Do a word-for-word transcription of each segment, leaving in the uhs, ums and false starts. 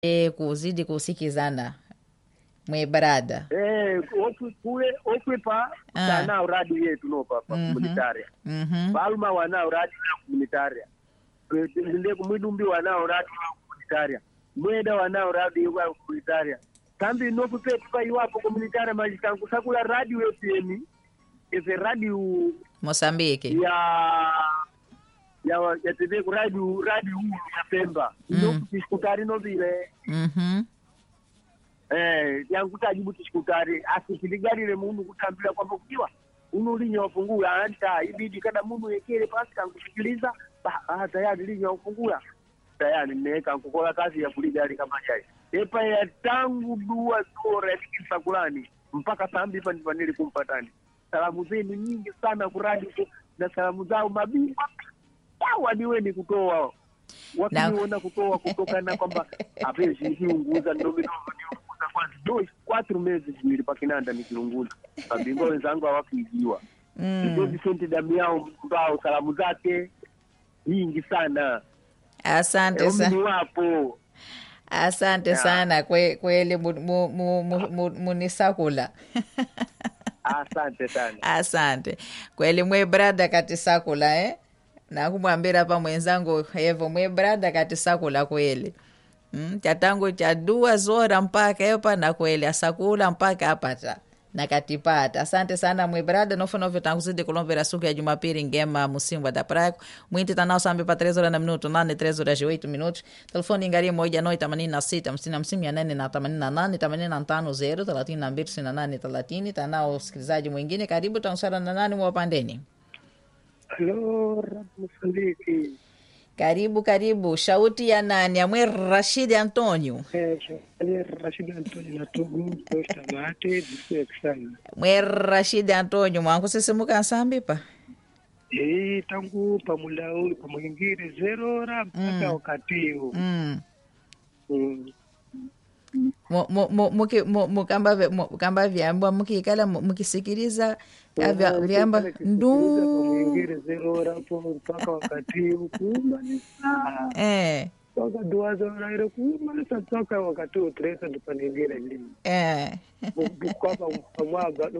e kuzidi kusikizana mwebrada eh oku kule okwepa Ah. sana uradi yetu no papa Mhm. komunitaria mhm balma wana uradi na komunitaria ndinde kumwidumbi wana uradi na komunitaria mweda wana uradi wa komunitaria kambi no kupepa pa iwapo komunitaria majikangu sakula radio F M ese radio Mosambiki ya ya ya T V radio radio ya Pemba Mm. no kusikutari no vile mhm eh yangu tajibu tishikutari asikiligalile mundu kutambila kwamba ukiwa unulinya wafungula anta ibidi kada mundu yekele pasi kankusikiliza ah tayari linya wafungula tayari nimeweka nkukola kazi ya kuligali kama jai epa ya tangu dua sura kisakulani mpaka sambi pa nipanili kumpatani salamu zenu nyingi sana kuradi na salamu zao mabingwa sawa niweni kutoa watu Na- niona kutoa kutoka na kwamba apeshi nikiunguza ndio mimi niunguza kwanza dos quatro meses nilipakinanda nikiunguza mabingwa wenzangu hawakuijiwa ndio mm. Vicente Damiao mbao salamu zake nyingi sana Asante e, sana. wapo Asante Ya. sana kwe, kweli mu- mu- mu- mu- mu- munisakula asante sana asante kweli mwebrada katisakula eh? Nakumwambira pa mwenzangu hevo mwebrada katisakula kweli mm? Chatangu cha dua zora mpaka epa na kweli asakula mpaka apata na katipata. Asante sana mwebrada nofuna ovyo tanguzidi kulombera suku ya Jumapili ngema musimbwa da praia mwinti tanao sambi pa três horas na minuto nane três horas e oito minutos telefone ingaria moja noi themanini na sita hamsini hamsini mia nane na themanini na nane themanini na tano zero thelathini na mbili tisini na nane thelathini. Tanao usikilizaji mwingine karibu tansara na nani mwapandeni. hello Msambiki Karibu karibu shauti ya nani amwe Rashid Antonio eh ali Rashid Antonio na Togo posta mate disue sana mwe Rashid Antonio mwangu sisi mukansambi pa eh tangu pamula huyu pamwingire zero ra mpaka Mm. wakati huu mm. mm. Mu- mu- mu- muki- mu- mukamba vya- mukamba vyamba mukikala mu- mukisikiliza ka vya- vyamba ndu mwingire zero ra po mpaka wakati huu kumanisa eh, toka dua zora ile kumanisa toka wakati huu tresa tupaningire lini eh. kwamba mwaga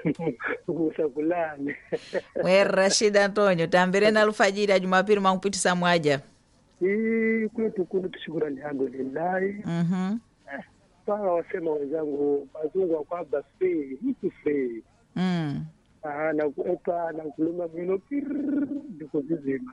kusakulani Mwe Rashid Antonio tambire na alfajiri ya Jumapili mwankupitisa mwaja hii kwetu kuna tushukuru alhamdulillah mhm paka wasema wenzangu wazungu wa kwamba free mtu free mm. ah na kuepa na kuluma mino pir ndiko vizima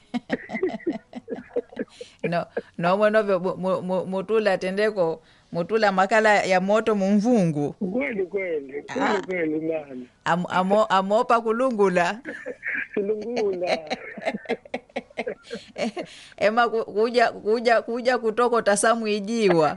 no no mwenovyo mu- mu- mu- mutula tendeko mutula makala ya moto mumvungu kweli kweli kweli kweli mama Am, amo, amopa kulungula silungula ema ku- kuja kuja kuja kutokota samwijiwa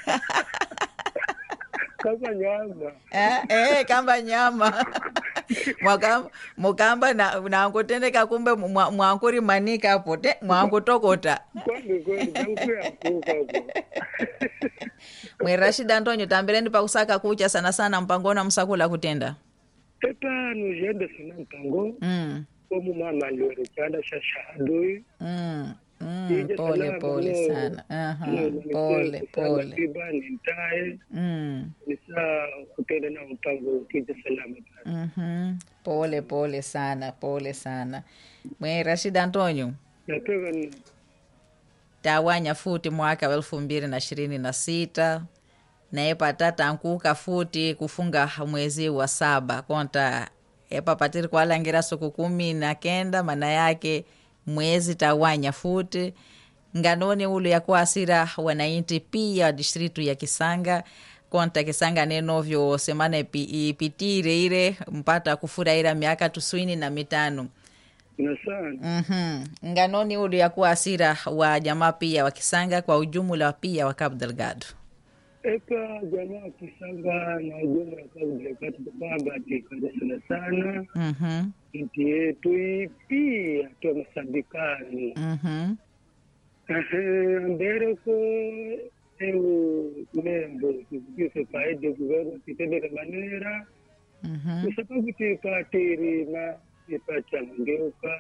kama nyama eh, eh, kamba nyama Mwaka- mukamba na nankutendeka kumbe mwa- mwankuri manika apo te mwankutokota kweli kweli tangu kuka hapo mwe Rashid Antonio tambireni pakusaka kucha sana sana mpangona msakula kutenda teta nujende sana mpango mm. komu mama liore chanda shashadui Mm. Mm. Pole pole sana aha pole pole tiba nintae mm. nisa kutenda na mpango kija salama Mhm. Pole pole sana pole sana mwe Rashid Antonio nataka ni tawanya futi mwaka wa elfu mbili na ishirini na sita naye patata ankuka futi kufunga mwezi wa saba konta epa patiri kwalangira siku kumi na kenda maana yake mwezi tawanya futi nganoni ulu ya kuasira wanainti pia distritu ya Kisanga konta Kisanga nenovyo semana ipi- ipitire ile mpata kufuraira miaka tuswini na mitano na sana Mhm. Nganoni ulu ya kuasira wa jamaa pia wa Kisanga kwa ujumla pia wa Cabo Delgado. eka jamaa kisanga na ujumla kabla kati baba tikana sana sana Mhm. nchi yetu hii pia tu masambikani Mhm. ehe mbere ko eu membo kise paide governo kitende de manera Mhm. kwa sababu tipatiri na ipacha ngeuka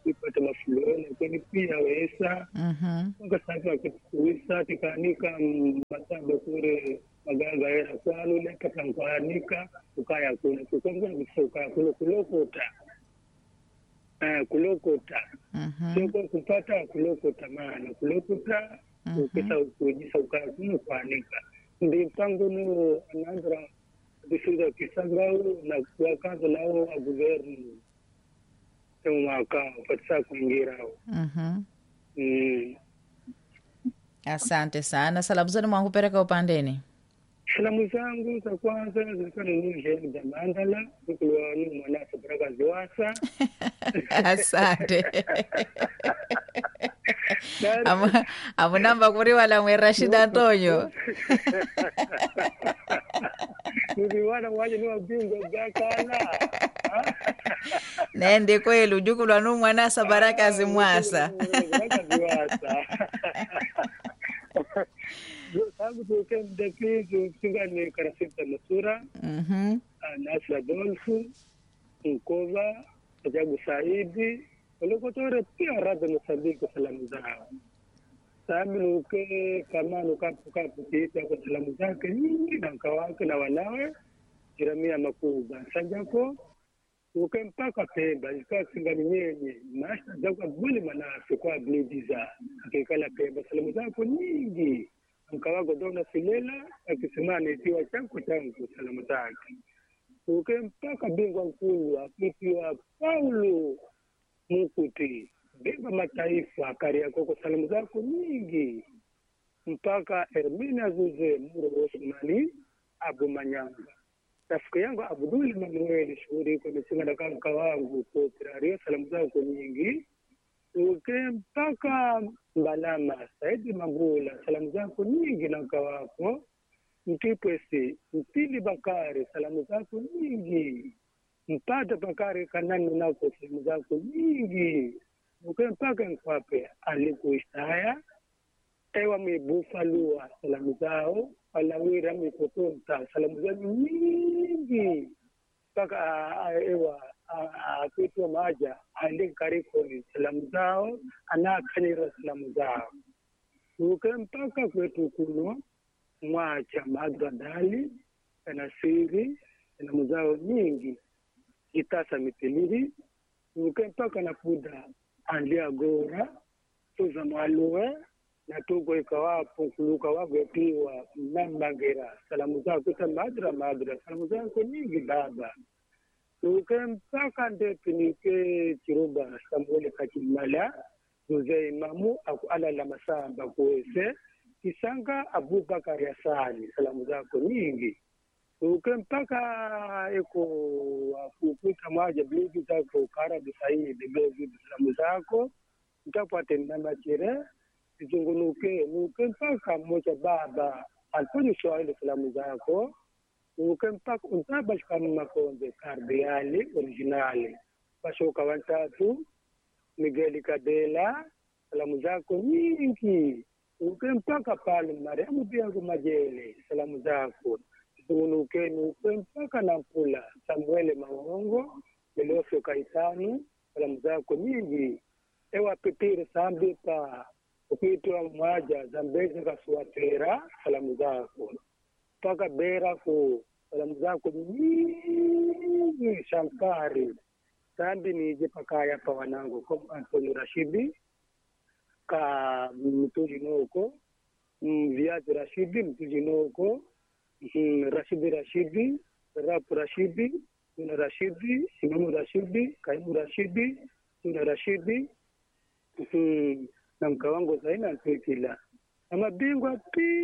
ipata mafuloni kwani pia wesa Mhm. ukasaka kuisa tikanika masamba kure magaga era kwalo leka tankanika ukaya kuna kukonga kusoka kulo kulokota eh kulokota Mhm. sio kupata kulokota maana kulokota ukisa kujisa ukaya kuna kwanika ndi pango no anandra disiza kisangao na kuakaza lao a governo mwaka patsa kuingira. Mhm. Mm. Asante sana. Salamu zenu mwakupeleka upandeni. Salamu zangu za kwanza zilikuwa ni nje ya Mandala, kukulwa ni mwanasa baraka ziwasa. Asante. Ama amunamba kuri wala mwe Rashid Antonio. Niliwana waje ni wabingo gakala. Nende kweli ujukulwa nu mwanasa baraka zimwasa. Baraka ziwasa. Tangu tuke mdekizu singani karasita masura. Mhm. Nasra Dolfu, Nkova, Ajabu Saidi, walokotore pia rada Mosambiki salamu zao. Sabi nuke kama nukapu kapu kiita kwa salamu zake nyingi na mkawake na wanawe, Jiramia Makuba. Sanjako, nuke mpaka Pemba, ikawa singani nyenye, maasha zaka buli manasi kwa blidiza. Akikala Pemba, salamu zako nyingi. Mkawago dona Silela, akisimani itiwa changu changu salamu zake. Uke mpaka bingwa mkuu akitiwa Paulo Mukuti, bingwa mataifa Kariakoko, salamu zako nyingi. Mpaka Hermina Zuze Muro Osmani Abu Manyanga. Rafiki yangu Abdul Manuel shughuli kwa misinga na kaka wangu Kotrario, salamu zako nyingi. Uke mpaka Mbalama Saidi Mabula, salamu zako nyingi na kaka wako. Mtipwesi, Mpili Bakari, salamu zako nyingi. Mpata Bakari Kanani nako, salamu zako nyingi. Uke mpaka Nkwape, Alikuishtaya. Ewa Mibufalua, salamu zao. Alawira Mikotonta, salamu zako nyingi. Mpaka ewa Akuitwa Maja, Alikarikoni, salamu zao. Anakanira, salamu zao. Uke mpaka kwetu kuno. Mwacha Madradali, Nasiri, na muzao nyingi, Itasa Mitiliri, ukempaka na Puda, Andia Gora, Tuza Mwaluwe, na Tugo Ikawapo, Kuluka Wagwe Piwa, Nambagera, salamu zao kuta Madra Madra, salamu zao nyingi baba. Ukempaka ndepi nike Chiruba, Samuele Kachimala, Tuze Imamu, Ala la Masamba Kuese, Kisanga Abubakar Yasani, salamu zako nyingi. Uke mpaka eko kukuta mwaja blidi zako Karabi Saidi Bezi, salamu zako. Mtapate namba chere, zungunuke, uke mpaka moja baba, alponi Swahili, salamu zako. Uke mpaka untaba shikamu Makonde, Kardiali, originali. Pashoka Wantatu, Miguel Kadela, salamu zako nyingi. Uke mpaka pale Mariamu Biangu Majele, salamu zako. Unuke uke mpaka Nampula, Samuele Maongo, Melofio Kaitanu, salamu zako nyingi. Ewa Pipiri Sambipa, ukitwa Mwaja, Zambezi Kasuatera, salamu zako. Mpaka Bera ku, salamu zako nyingi. Shankari, Sambi nije pakaya pa wanangu, kwa Antonio Rashidi, ka Mtuji Noko, Viazi Rashidi, Mtuji Noko, Rashidi Rashidi, Rapu Rashidi, Tuna Rashidi, Imamu Rashidi, Kaimu Rashidi, Tuna Rashidi, na mkawango zaina ntuikila. Na mabingwa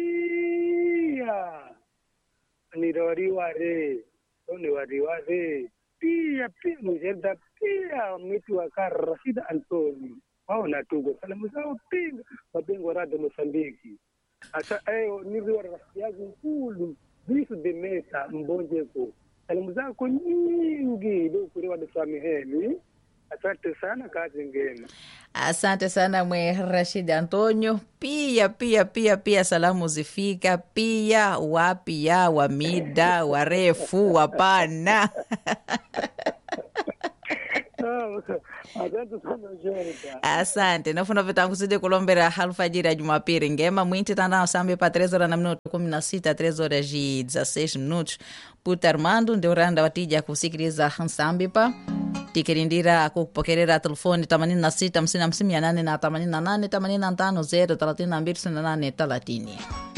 pia, ni wariware, ni wariware, pia pia, mjenda pia, mwitu wakara Rashida Antoni. Wao na Tugo, salamu zao pinga, mabingwa rada Mosambiki. Asa ayo niziwa rafiki yangu nkulu, bisu demeta mbonjeko. Salamu zako nyingi, do kurewa desamiheni. Asante sana, kazi ngema. Asante sana mwe Rashid Antonio. Pia pia pia pia salamu zifika pia wapia wamida warefu wapana. Asante sana Sherika. Asante. Nafuna vitangu sidi kulombera alfajiri ya Jumapili ngema mwinti tanda sambi pa três horas na minuto kumi na sita, três horas e dezesseis minutos. Puta Armando ndio randa watija kusikiliza sambi pa tikirindira kupokelera telefoni themanini na sita hamsini hamsini mia nane na themanini na nane themanini na tano zero thelathini na mbili sitini na nane thelathini.